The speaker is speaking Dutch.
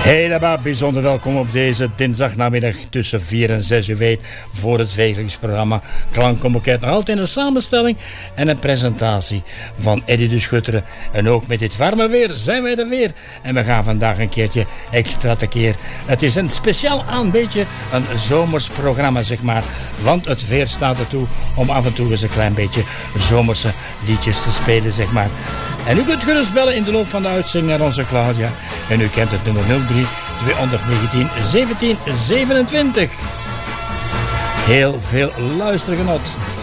Helemaal bijzonder welkom op deze dinsdagnamiddag tussen 4 en 6 uur weet voor het wekelijks programma Klankenboeket. Nog altijd een samenstelling en een presentatie van Eddy de Schutteren. En ook met dit warme weer zijn wij er weer. En we gaan vandaag een keertje extra tekeer. Het is een speciaal beetje een zomers programma, zeg maar. Want het weer staat ertoe om af en toe eens een klein beetje zomerse liedjes te spelen, zeg maar. En u kunt gerust bellen in de loop van de uitzending naar onze Claudia. En u kent het nummer 03 219 17 27. Heel veel luistergenot.